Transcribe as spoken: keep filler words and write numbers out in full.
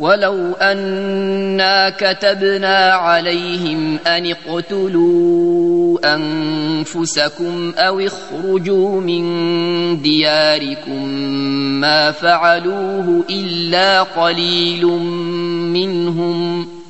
ولو أنا كتبنا عليهم أن اقتلوا أنفسكم أو اخرجوا من دياركم ما فعلوه إلا قليل منهم